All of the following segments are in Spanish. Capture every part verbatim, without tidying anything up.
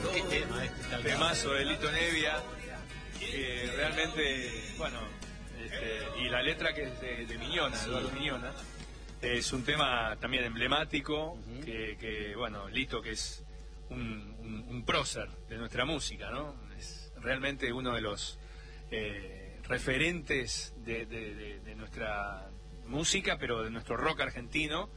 Qué tema este, temazo de Lito Nevia, que realmente, bueno, este, y la letra que es de, de Miñona, sí. Eduardo Miñona, es un tema también emblemático, uh-huh. que, que, bueno, Lito, que es un, un, un prócer de nuestra música, ¿no? Es realmente uno de los eh, referentes de, de, de, de nuestra música, pero de nuestro rock argentino.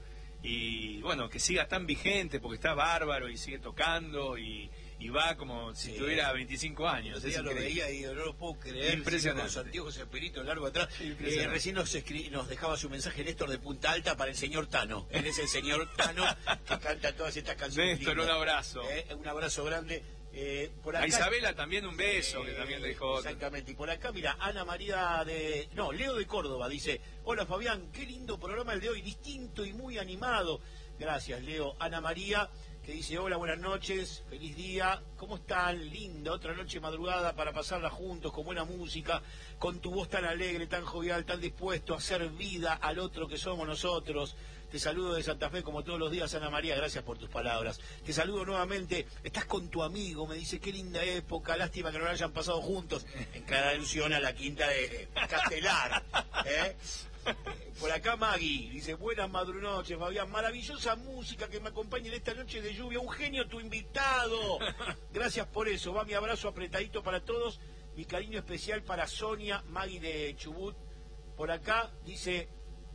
Y bueno, que siga tan vigente porque está bárbaro y sigue tocando y, y va como si sí. tuviera veinticinco años. Ya lo veía y no lo puedo creer. Impresionante. Con Santiago Cepirito largo atrás. Eh, recién nos, escri nos dejaba su mensaje Néstor de Punta Alta para el señor Tano. Él es el señor Tano que canta todas estas canciones. Néstor, un abrazo. Eh, un abrazo grande. Eh, por acá, a Isabela también un beso, eh, que también dejó. Exactamente. Y por acá, mira, Ana María de... No, Leo de Córdoba dice: hola Fabián, qué lindo programa el de hoy, distinto y muy animado. Gracias, Leo. Ana María, que dice: hola, buenas noches, feliz día. ¿Cómo están? Linda, otra noche madrugada para pasarla juntos, con buena música, con tu voz tan alegre, tan jovial, tan dispuesto a hacer vida al otro que somos nosotros. Te saludo de Santa Fe como todos los días, Ana María, gracias por tus palabras. Te saludo nuevamente, estás con tu amigo, me dice, qué linda época, lástima que no la hayan pasado juntos. En clara alusión a la quinta de Castelar. ¿eh? Por acá Maggie dice: buenas madrunoches, Fabián, maravillosa música que me acompaña en esta noche de lluvia, un genio tu invitado. Gracias por eso, va mi abrazo apretadito para todos, mi cariño especial para Sonia, Maggie de Chubut. Por acá dice...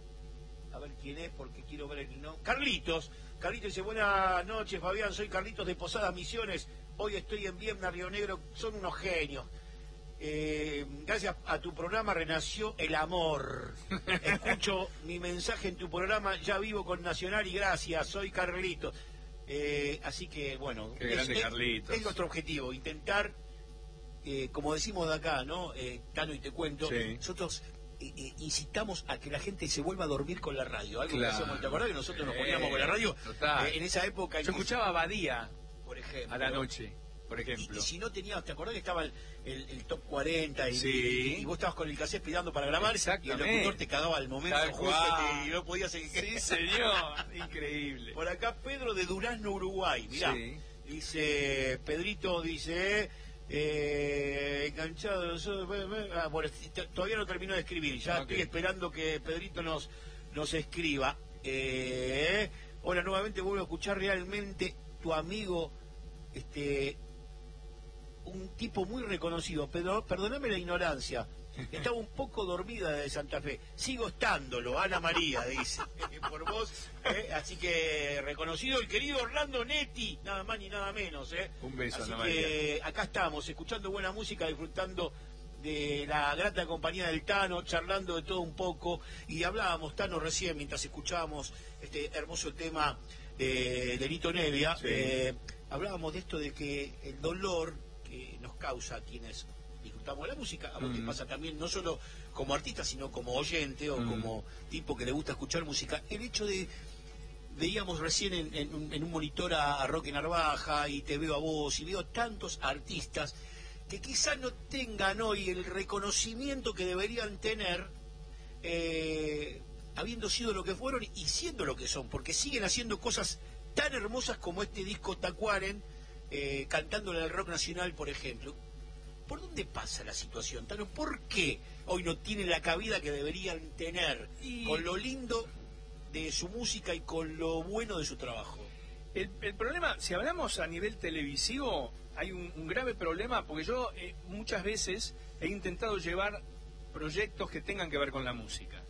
A ver quién es, porque quiero ver el nombre. Carlitos. Carlitos dice: buenas noches, Fabián. Soy Carlitos de Posadas Misiones. Hoy estoy en Viedma, Río Negro. Son unos genios. Eh, gracias a tu programa renació el amor. Escucho mi mensaje en tu programa. Ya vivo con Nacional y gracias. Soy Carlitos. Eh, así que, bueno. Qué grande, es, Carlitos. Es, es nuestro objetivo. Intentar, eh, como decimos de acá, ¿no? Eh, Tano, y te cuento. Sí. Nosotros... Eh, incitamos a que la gente se vuelva a dormir con la radio, algo claro. que hacíamos, ¿te acordás que nosotros nos poníamos con la radio? Total. Eh, en esa época... Yo escuchaba a Badía, por ejemplo, a la noche, por ejemplo. Y, y si no tenías, ¿te acordás que estaba el, el, el top cuarenta y, sí. y, y vos estabas con el cassette pidiendo para grabar y el locutor te cagaba al momento justo y no podías seguir? Sí, señor, increíble. Por acá Pedro de Durazno, Uruguay, mirá, sí. Dice, Pedrito dice... Eh, enganchado ah, bueno, todavía no terminó de escribir, ya okay. Estoy esperando que Pedrito nos nos escriba. Eh, hola, nuevamente vuelvo a escuchar, realmente tu amigo, este un tipo muy reconocido, pero perdóname la ignorancia, estaba un poco dormida de Santa Fe, sigo estándolo, Ana María dice por vos, eh, así que reconocido el querido Orlando Netti, nada más ni nada menos, eh. Un beso, así Ana que María. Acá estamos, escuchando buena música, disfrutando de la grata compañía del Tano, charlando de todo un poco, y hablábamos, Tano, recién mientras escuchábamos este hermoso tema eh, de Lito Nevia, sí. eh, hablábamos de esto de que el dolor que nos causa a quienes disfrutamos la música, a vos mm. te pasa también, no solo como artista, sino como oyente o mm. como tipo que le gusta escuchar música, el hecho de, veíamos recién en, en, un, en un monitor a, a Roque Narvaja, y te veo a vos, y veo tantos artistas que quizás no tengan hoy el reconocimiento que deberían tener, eh, habiendo sido lo que fueron y siendo lo que son, porque siguen haciendo cosas tan hermosas como este disco Tacuaren, eh, cantándole al rock nacional, por ejemplo. ¿Por dónde pasa la situación, Tano? ¿Por qué hoy no tienen la cabida que deberían tener y... con lo lindo de su música y con lo bueno de su trabajo? El, el problema, si hablamos a nivel televisivo, hay un, un grave problema, porque yo eh, muchas veces he intentado llevar proyectos que tengan que ver con la música.